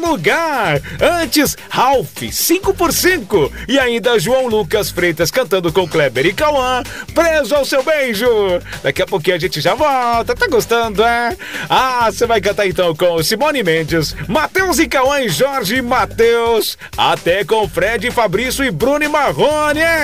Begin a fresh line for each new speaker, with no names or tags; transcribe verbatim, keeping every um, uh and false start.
lugar. Antes, Ralph, cinco por cinco. E ainda João Lucas Freitas cantando com Kleber e Cauã, Preso ao Seu Beijo. Daqui a pouquinho a gente já volta. Tá gostando, é? Ah, você vai cantar então com Simone Mendes, Matheus e Cauã e Jorge e Matheus. Até com Fred, Fabrício e Bruno e Marrone, é?